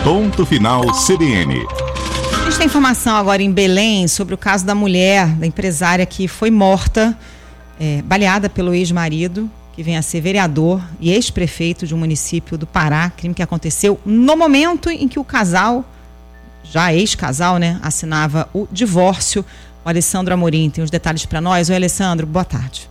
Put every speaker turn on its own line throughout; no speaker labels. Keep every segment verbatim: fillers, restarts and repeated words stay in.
Ponto Final C B N.
A gente tem informação agora em Belém sobre o caso da mulher, da empresária que foi morta, é, baleada pelo ex-marido, que vem a ser vereador e ex-prefeito de um município do Pará, crime que aconteceu no momento em que o casal, já ex-casal, né, assinava o divórcio. O Alessandro Amorim tem os detalhes para nós. Oi, Alessandro, boa tarde.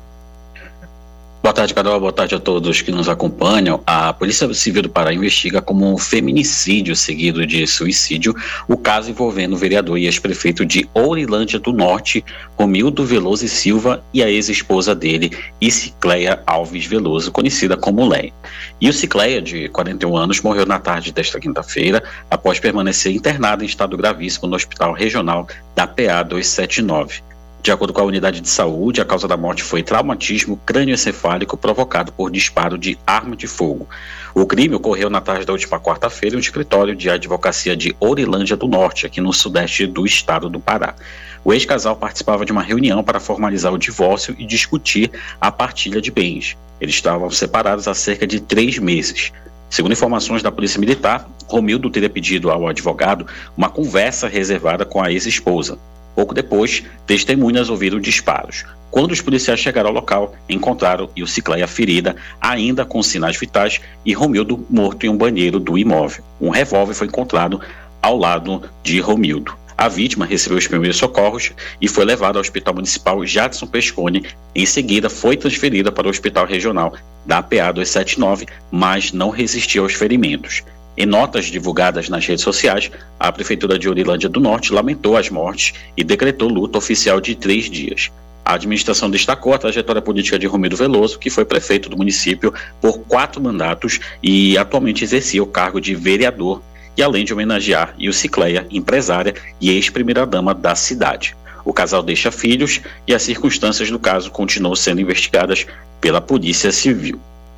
Boa tarde, Carol. Boa tarde a todos que nos acompanham. A Polícia Civil do Pará investiga como um feminicídio seguido de suicídio o caso envolvendo o vereador e ex-prefeito de Ourilândia do Norte, Romildo Veloso e Silva, e a ex-esposa dele, Isicleia Alves Veloso, conhecida como Leia. E o Isicleia, de quarenta e um anos, morreu na tarde desta quinta-feira após permanecer internada em estado gravíssimo no Hospital Regional da P A duzentos e setenta e nove. De acordo com a unidade de saúde, a causa da morte foi traumatismo crânioencefálico provocado por disparo de arma de fogo. O crime ocorreu na tarde da última quarta-feira no escritório de advocacia de Ourilândia do Norte, aqui no sudeste do estado do Pará. O ex-casal participava de uma reunião para formalizar o divórcio e discutir a partilha de bens. Eles estavam separados há cerca de três meses. Segundo informações da Polícia Militar, Romildo teria pedido ao advogado uma conversa reservada com a ex-esposa. Pouco depois, testemunhas ouviram disparos. Quando os policiais chegaram ao local, encontraram Isicleia ferida, ainda com sinais vitais, e Romildo morto em um banheiro do imóvel. Um revólver foi encontrado ao lado de Romildo. A vítima recebeu os primeiros socorros e foi levada ao Hospital Municipal Jadson Pescone. Em seguida, foi transferida para o Hospital Regional da P A duzentos e setenta e nove, mas não resistiu aos ferimentos. Em notas divulgadas nas redes sociais, a Prefeitura de Ourilândia do Norte lamentou as mortes e decretou luto oficial de três dias. A administração destacou a trajetória política de Romildo Veloso, que foi prefeito do município por quatro mandatos e atualmente exercia o cargo de vereador, e além de homenagear Isicleia, empresária e ex-primeira-dama da cidade. O casal deixa filhos e as circunstâncias do caso continuam sendo investigadas pela Polícia Civil.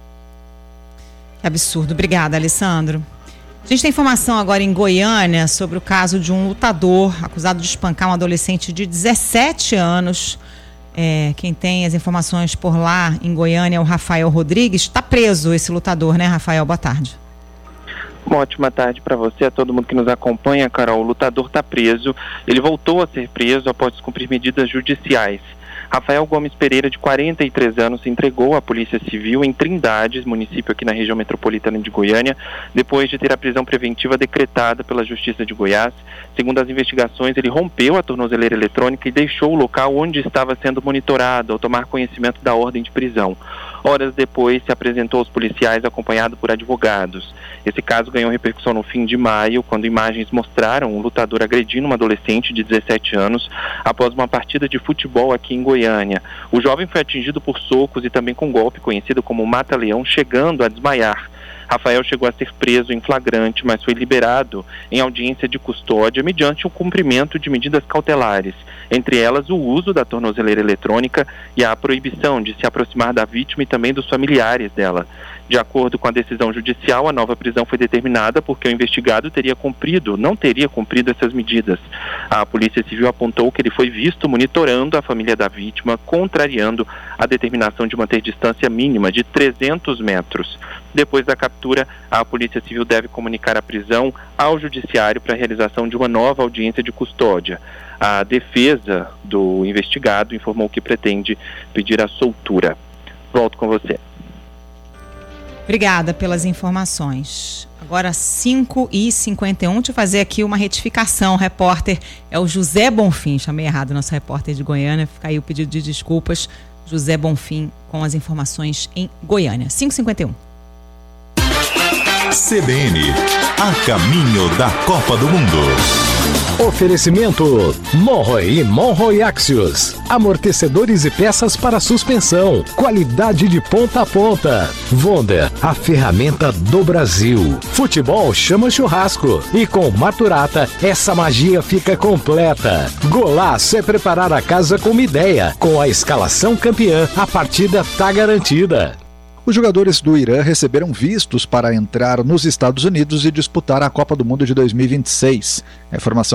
Que absurdo. Obrigada, Alessandro. A gente tem informação agora em Goiânia sobre o caso de um lutador acusado de espancar um adolescente de dezessete anos. É, quem tem as informações por lá em Goiânia é o Rafael Rodrigues. Está preso esse lutador, né, Rafael? Boa tarde.
Uma ótima tarde para você, a todo mundo que nos acompanha, Carol. O lutador está preso. Ele voltou a ser preso após cumprir medidas judiciais. Rafael Gomes Pereira, de quarenta e três anos, se entregou à Polícia Civil em Trindades, município aqui na região metropolitana de Goiânia, depois de ter a prisão preventiva decretada pela Justiça de Goiás. Segundo as investigações, ele rompeu a tornozeleira eletrônica e deixou o local onde estava sendo monitorado ao tomar conhecimento da ordem de prisão. Horas depois, se apresentou aos policiais acompanhado por advogados. Esse caso ganhou repercussão no fim de maio, quando imagens mostraram um lutador agredindo uma adolescente de dezessete anos após uma partida de futebol aqui em Goiânia. O jovem foi atingido por socos e também com um golpe conhecido como mata-leão, chegando a desmaiar. Rafael chegou a ser preso em flagrante, mas foi liberado em audiência de custódia mediante o cumprimento de medidas cautelares, entre elas o uso da tornozeleira eletrônica e a proibição de se aproximar da vítima e também dos familiares dela. De acordo com a decisão judicial, a nova prisão foi determinada porque o investigado teria cumprido, não teria cumprido essas medidas. A Polícia Civil apontou que ele foi visto monitorando a família da vítima, contrariando a determinação de manter distância mínima de trezentos metros. Depois da captura, a Polícia Civil deve comunicar a prisão ao Judiciário para a realização de uma nova audiência de custódia. A defesa do investigado informou que pretende pedir a soltura. Volto com você.
Obrigada pelas informações. Agora cinco e cinquenta e um, deixa eu fazer aqui uma retificação. O repórter é o José Bonfim, chamei errado, nosso repórter de Goiânia, fica aí o pedido de desculpas. José Bonfim com as informações em Goiânia. cinco e cinquenta e um.
C B N, a caminho da Copa do Mundo.
Oferecimento Monroe e Monroe Axios. Amortecedores e peças para suspensão. Qualidade de ponta a ponta. Wonder, a ferramenta do Brasil. Futebol chama churrasco. E com Maturata, essa magia fica completa. Golaço é preparar a casa com uma ideia. Com a escalação campeã, a partida tá garantida.
Os jogadores do Irã receberam vistos para entrar nos Estados Unidos e disputar a Copa do Mundo de dois mil e vinte e seis. A informação